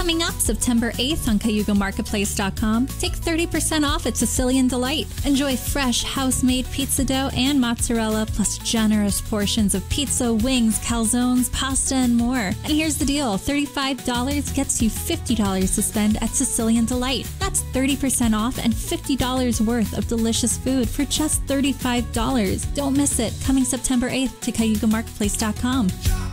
Coming up September 8th on CayugaMarketplace.com, take 30% off at Sicilian Delight. Enjoy fresh house-made pizza dough and mozzarella, plus generous portions of pizza, wings, calzones, pasta, and more. And here's the deal, $35 gets you $50 to spend at Sicilian Delight. That's 30% off and $50 worth of delicious food for just $35. Don't miss it, coming September 8th to CayugaMarketplace.com.